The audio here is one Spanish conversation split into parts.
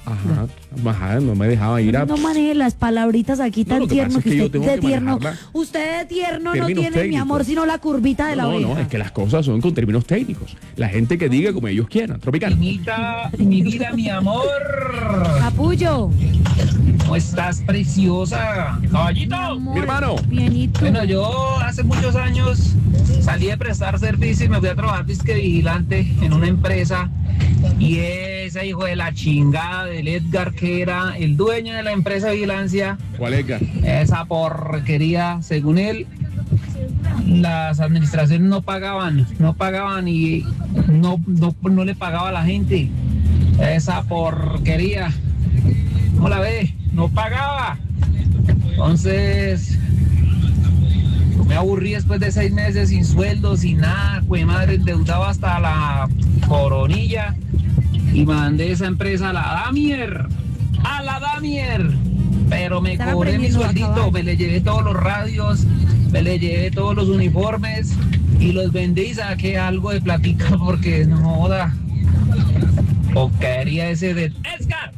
Ajá, no me dejaba ir a... No maneje las palabritas aquí tan tierno que usted de tierno. Usted de tierno no tiene, técnicos. Mi amor, sino la curvita de la oreja. No, es que las cosas son con términos técnicos. La gente que diga como ellos quieran. Tropicana. Mi vida, mi amor. Capullo. ¿Cómo estás, preciosa? Caballito. Mi hermano. Bienito. Bueno, yo hace muchos años salí de prestar servicio y me fui a trabajar disque vigilante en una empresa. Y ese hijo de la chingada del Edgar, que era el dueño de la empresa de vigilancia. ¿Cuál Edgar? Esa porquería, según él, las administraciones no pagaban y no le pagaba a la gente. Esa porquería, ¿cómo la ve? No pagaba. Entonces, me aburrí después de 6 meses sin sueldo, sin nada, pues madre, endeudado hasta la coronilla. Y mandé esa empresa a la Damier, pero me cobré mi sueldito, me le llevé todos los radios, me le llevé todos los uniformes y los vendí y saqué algo de platica porque no joda, porquería ese de Edgar.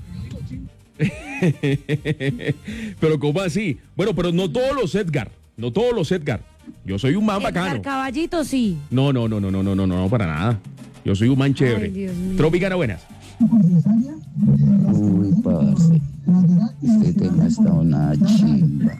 Pero ¿cómo así? Bueno, pero no todos los Edgar. Yo soy un man bacano. Edgar Caballito, sí. No, para nada. Yo soy un man chévere. Tropicana, buenas. Uy, parce, este tema está una chimba.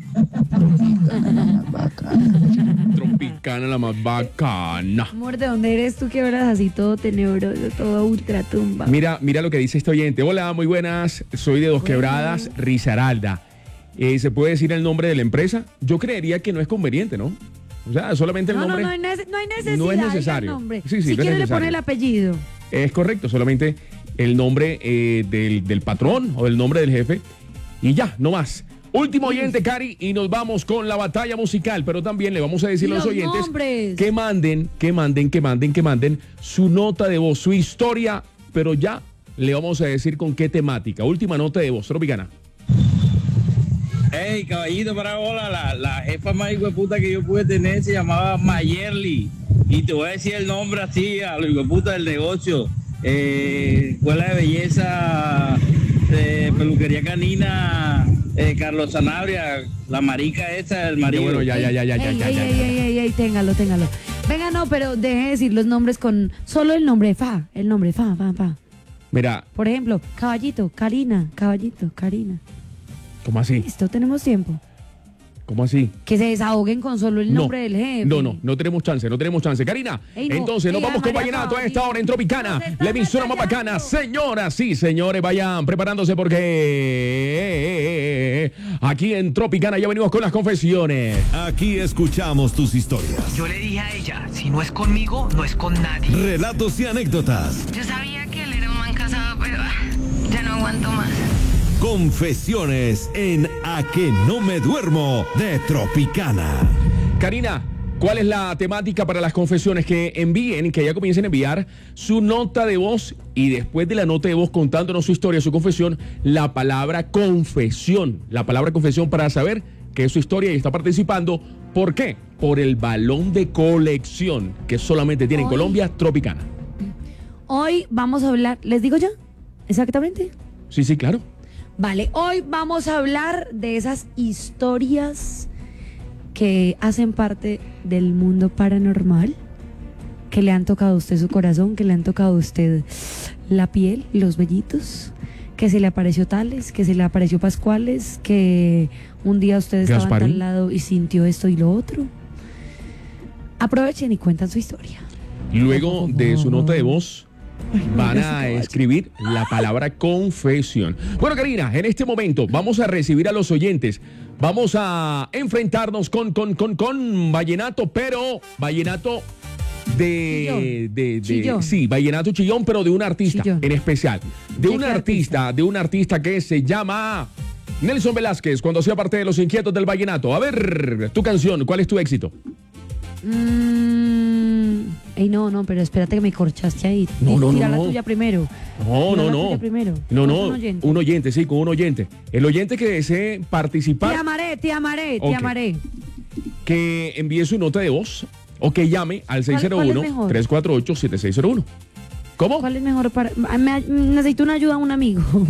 Tropicana la más bacana. Amor, ¿de dónde eres tú que hablas así todo tenebroso, todo ultratumba? Mira lo que dice este oyente. Hola, muy buenas. Soy de Dos Quebradas, Risaralda. ¿Se puede decir el nombre de la empresa? Yo creería que no es conveniente, ¿no? O sea, solamente el nombre. No hay necesidad. No es necesario. Nombre. Sí, si no quiere es le pone el apellido. Es correcto, solamente el nombre del patrón o el nombre del jefe y ya, no más. Último oyente, Cari, y nos vamos con la batalla musical, pero también le vamos a decir a los oyentes nombres. que manden su nota de voz, su historia, pero ya le vamos a decir con qué temática. Última nota de voz, Tropicana. Hey, caballito, para hola, la jefa más hijueputa que yo pude tener se llamaba Mayerly. Y te voy a decir el nombre así, a los hijueputa del negocio. Escuela de belleza, peluquería canina, Carlos Sanabria, la marica esa, el marido. Bueno, ya. Ey, téngalo. Venga, no, pero deje de decir los nombres con solo el nombre fa. Mira. Por ejemplo, caballito, Karina. ¿Cómo así? Listo, tenemos tiempo. ¿Cómo así? Que se desahoguen con solo el nombre del jefe. No tenemos chance. Karina, entonces nos vamos con Vallenato a esta hora en Tropicana, la emisora más bacana. Señoras y señores, vayan preparándose porque aquí en Tropicana ya venimos con las confesiones. Aquí escuchamos tus historias. Yo le dije a ella, si no es conmigo, no es con nadie. Relatos y anécdotas. Yo sabía que él era un man casado, pero ya no aguanto más. Confesiones en A que no me duermo de Tropicana. Karina, ¿cuál es la temática para las confesiones? Que ya comiencen a enviar su nota de voz y después de la nota de voz contándonos su historia, su confesión, la palabra confesión para saber que es su historia y está participando. ¿Por qué? Por el balón de colección que solamente tiene en Colombia Tropicana. Hoy vamos a hablar, ¿les digo ya? ¿Exactamente? Sí, claro. Vale, hoy vamos a hablar de esas historias que hacen parte del mundo paranormal, que le han tocado a usted su corazón, que le han tocado a usted la piel, los vellitos, que se le apareció Tales, que se le apareció Pascuales, que un día usted estaba al lado y sintió esto y lo otro. Aprovechen y cuentan su historia. Luego de su nota de voz van a escribir la palabra confesión. Bueno, Karina, en este momento vamos a recibir a los oyentes. Vamos a enfrentarnos con vallenato, pero vallenato sí, vallenato chillón, pero de un artista en especial. De un artista que se llama Nelson Velázquez, cuando hacía parte de Los Inquietos del Vallenato. A ver, tu canción, ¿cuál es tu éxito? No, pero espérate que me corchaste ahí. Tira la tuya primero. No. Un oyente, sí, con un oyente. El oyente que desee participar. Te amaré. Que envíe su nota de voz o que llame al 601-348-7601. ¿Cómo? ¿Cuál es mejor para...? Necesito una ayuda a un amigo.